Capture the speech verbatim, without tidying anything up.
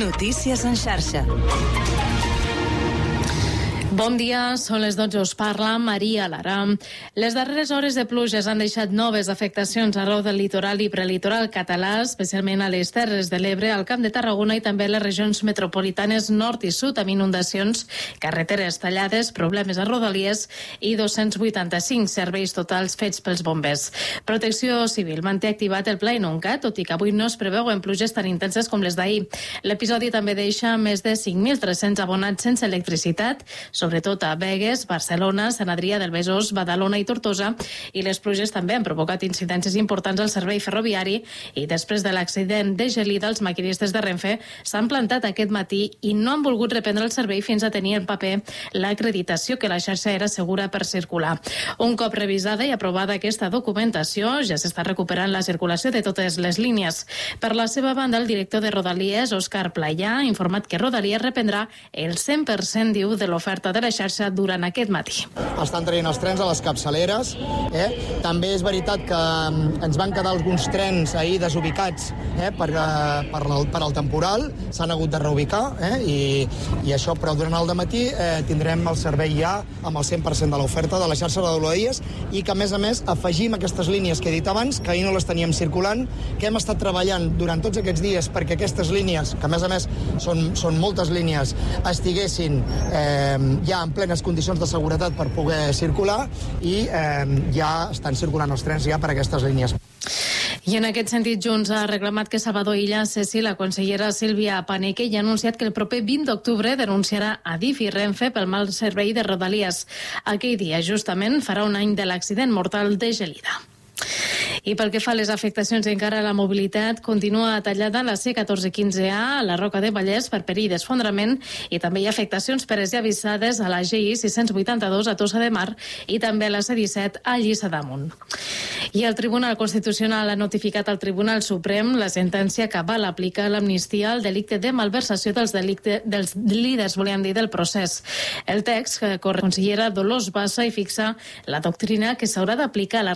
Notícies en xarxa. Bon dia, són les dotze, us parla Maria Lara. Les darreres hores de pluges han deixat noves afectacions arreu del litoral i prelitoral català, especialment a les Terres de l'Ebre, al Camp de Tarragona i també a les regions metropolitanes nord i sud, amb inundacions, carreteres tallades, problemes a Rodalies i dos-cents vuitanta-cinc serveis totals fets pels bombers. Protecció Civil manté activat el Pla Inunca, tot i que avui no es preveuen pluges tan intenses com les d'ahir. L'episodi també deixa més de cinc mil tres-cents abonats sense electricitat, sobretot a Begues, Barcelona, Sant Adrià del Besòs, Badalona i Tortosa, i les pluges també han provocat incidències importants al servei ferroviari i després de l'accident de Gelida, els maquinistes de Renfe s'han plantat aquest matí i no han volgut reprendre el servei fins a tenir en paper l'acreditació que la xarxa era segura per circular. Un cop revisada i aprovada aquesta documentació, ja s'està recuperant la circulació de totes les línies. Per la seva banda, el director de Rodalies, Òscar Playà, ha informat que Rodalies reprendrà el cent per cent, diu, de l'oferta de la xarxa durant aquest matí. Estan traient els trens a les capçaleres. Eh? També és veritat que ens van quedar alguns trens ahir desubicats eh? per, per, el, per el temporal. S'han hagut de reubicar eh? I, i això, però durant el dematí eh, tindrem el servei ja amb el cent per cent de l'oferta de la xarxa de Rodalies i que, a més a més, afegim aquestes línies que he dit abans, que ahir no les teníem circulant, que hem estat treballant durant tots aquests dies perquè aquestes línies, que a més a més són, són moltes línies, estiguessin eh, ja en plenes condicions de seguretat per poder circular i eh, ja estan circulant els trens ja per aquestes línies. I en aquest sentit, Junts ha reclamat que Salvador Illa cessi la consellera Sílvia Paneque i ha anunciat que el proper vint d'octubre denunciarà a Adif i Renfe pel mal servei de Rodalies. Aquell dia, justament, farà un any de l'accident mortal de Gelida. I pel que fa a les afectacions encara a la mobilitat, continua tallada la C catorze quinze A a la Roca de Vallès per perill d'esfondrament i també hi ha afectacions peres i avisades a la G I sis-cents vuitanta-dos a Tossa de Mar i també a la C disset a Lliçà d'Amunt. I el Tribunal Constitucional ha notificat al Tribunal Suprem la sentència que avala aplicar l'amnistia al delicte de malversació dels, delicte, dels líders, volíem dir, del procés. El text que consellera Dolors Bassa i fixa la doctrina que s'haurà d'aplicar a la